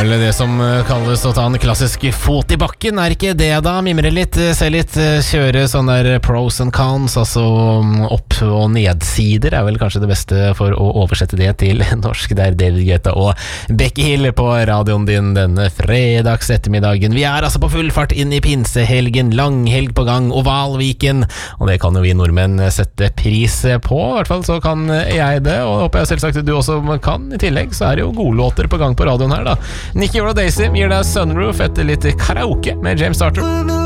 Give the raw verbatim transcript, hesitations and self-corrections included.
er vel det som kalles å ta en klassisk fot i bakken, er ikke det da? Mimre litt, se litt, kjøre sånn der pros and cons, altså opp- og nedsider er vel kanskje det beste for å oversette det til norsk. Det er David Guetta og Becky Hill på radioen din denne fredags ettermiddagen. Vi er altså på full fart inn i pinsehelgen, langhelg på gang, Ovalviken, og det kan jo vi nordmenn sette pris på, i hvert fall så kan jeg det, og håper jeg selvsagt du også kan. I tillegg så er det jo gode låter på gang på radioen her da. Nicky og Daisy gir deg Sunroof etter litt karaoke med James Arthur.